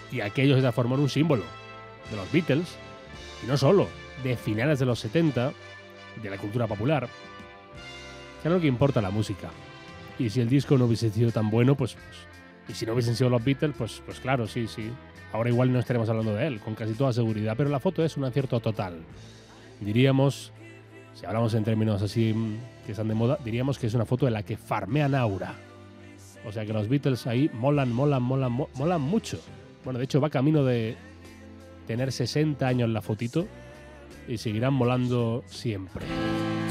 Y aquello se transformó en un símbolo de los Beatles, y no solo, de finales de los 70, de la cultura popular. Claro lo que importa la música. Y si el disco no hubiese sido tan bueno, pues y si no hubiesen sido los Beatles, pues claro, sí. Ahora igual no estaremos hablando de él, con casi toda seguridad, pero la foto es un acierto total. Diríamos, si hablamos en términos así que están de moda, diríamos que es una foto en la que farmean aura. O sea que los Beatles ahí molan mucho. Bueno, de hecho va camino de tener 60 años la fotito y seguirán molando siempre.